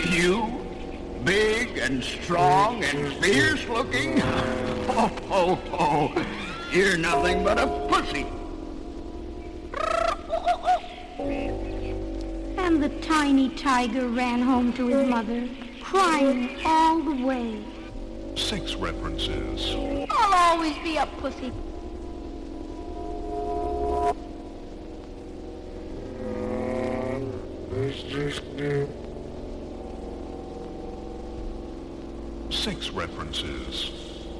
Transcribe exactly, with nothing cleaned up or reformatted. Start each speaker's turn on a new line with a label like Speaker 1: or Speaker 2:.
Speaker 1: You? Big and strong and fierce looking? Oh, oh, oh. You're nothing but a pussy.
Speaker 2: And the tiny tiger ran home to his mother, crying all the way.
Speaker 3: Sex references.
Speaker 2: I'll always be a pussy.
Speaker 3: Sex references.